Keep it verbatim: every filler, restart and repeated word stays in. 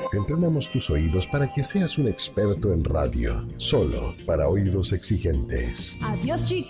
Entrenamos tus oídos para que seas un experto en radio, solo para oídos exigentes. Adiós, chicos.